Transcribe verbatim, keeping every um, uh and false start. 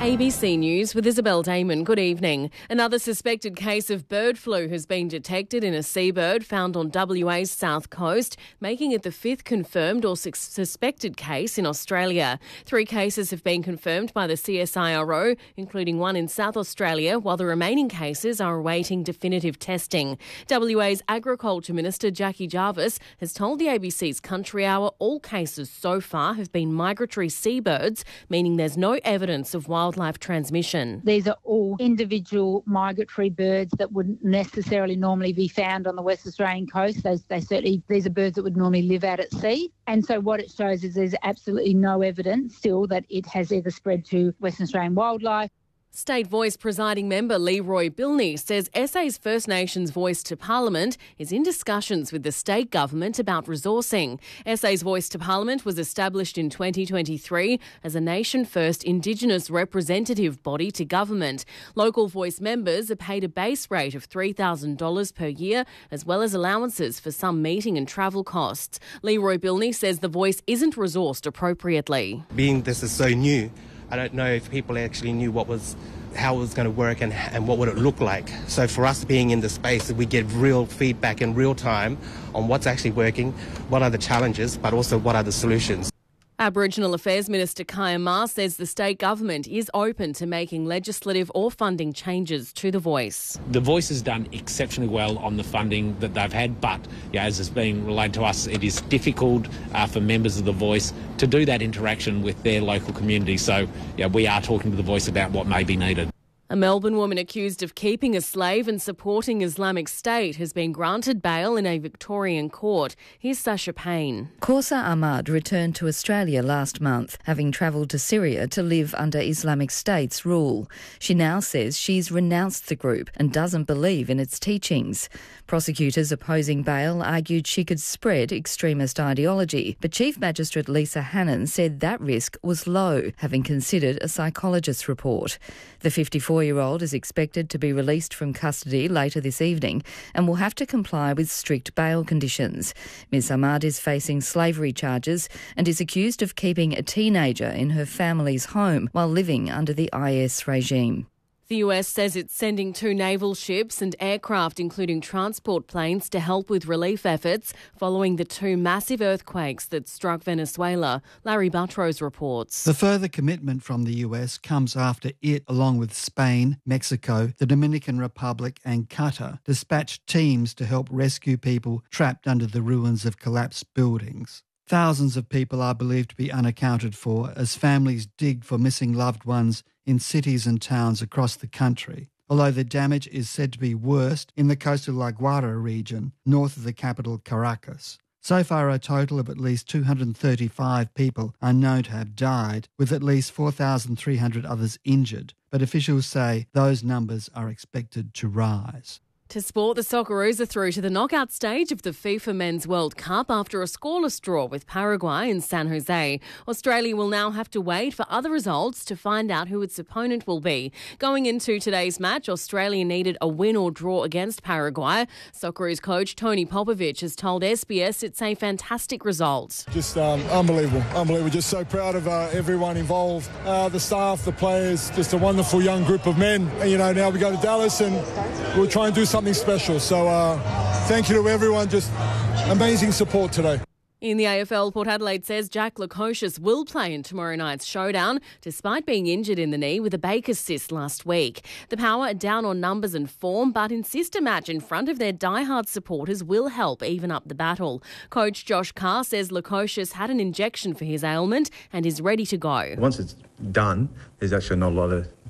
A B C News with Isabel Damon. Good evening. Another suspected case of bird flu has been detected in a seabird found on W A's south coast, making it the fifth confirmed or su- suspected case in Australia. Three cases have been confirmed by the C S I R O, including one in South Australia, while the remaining cases are awaiting definitive testing. W A's Agriculture Minister Jackie Jarvis has told the A B C's Country Hour all cases so far have been migratory seabirds, meaning there's no evidence of wild wildlife transmission. These are all individual migratory birds that wouldn't necessarily normally be found on the West Australian coast. They, they certainly, these are birds that would normally live out at sea. And so what it shows is there's absolutely no evidence still that it has either spread to Western Australian wildlife. State Voice presiding member Leroy Bilney says S A's First Nations Voice to Parliament is in discussions with the state government about resourcing. S A's Voice to Parliament was established in twenty twenty-three as a nation-first Indigenous representative body to government. Local Voice members are paid a base rate of three thousand dollars per year, as well as allowances for some meeting and travel costs. Leroy Bilney says the Voice isn't resourced appropriately. Being this is so new, I don't know if people actually knew what was, how it was going to work and, and what would it look like. So for us being in the space, we get real feedback in real time on what's actually working, what are the challenges, but also what are the solutions. Aboriginal Affairs Minister Kaya Ma says the state government is open to making legislative or funding changes to the Voice. The Voice has done exceptionally well on the funding that they've had, but yeah, as has been relayed to us, it is difficult uh, for members of the Voice to do that interaction with their local community. So yeah, we are talking to the Voice about what may be needed. A Melbourne woman accused of keeping a slave and supporting Islamic State has been granted bail in a Victorian court. Here's Sasha Payne. Kausa Ahmad returned to Australia last month, having travelled to Syria to live under Islamic State's rule. She now says she's renounced the group and doesn't believe in its teachings. Prosecutors opposing bail argued she could spread extremist ideology, but Chief Magistrate Lisa Hannon said that risk was low, having considered a psychologist's report. The fifty-four-year-old is expected to be released from custody later this evening and will have to comply with strict bail conditions. Miz Ahmad is facing slavery charges and is accused of keeping a teenager in her family's home while living under the I S regime. The U S says it's sending two naval ships and aircraft, including transport planes, to help with relief efforts following the two massive earthquakes that struck Venezuela. Larry Buttrose reports. The further commitment from the U S comes after it, along with Spain, Mexico, the Dominican Republic and Qatar, dispatched teams to help rescue people trapped under the ruins of collapsed buildings. Thousands of people are believed to be unaccounted for as families dig for missing loved ones in cities and towns across the country, although the damage is said to be worst in the coastal La Guaira region, north of the capital Caracas. So far, a total of at least two hundred thirty-five people are known to have died, with at least four thousand three hundred others injured, but officials say those numbers are expected to rise. To sport, the Socceroos are through to the knockout stage of the FIFA Men's World Cup after a scoreless draw with Paraguay in San Jose. Australia will now have to wait for other results to find out who its opponent will be. Going into today's match, Australia needed a win or draw against Paraguay. Socceroos coach Tony Popovich has told S B S it's a fantastic result. Just um, unbelievable, unbelievable. Just so proud of uh, everyone involved, uh, the staff, the players, just a wonderful young group of men. And, you know, now we go to Dallas and we'll try and do something Something special. So uh, thank you to everyone. Just amazing support today. In the A F L, Port Adelaide says Jack Lukosius will play in tomorrow night's showdown, despite being injured in the knee with a Baker's cyst last week. The Power are down on numbers and form, but insist a match in front of their diehard supporters will help even up the battle. Coach Josh Carr says Lukosius had an injection for his ailment and is ready to go. Once it's done, there's actually not a lot of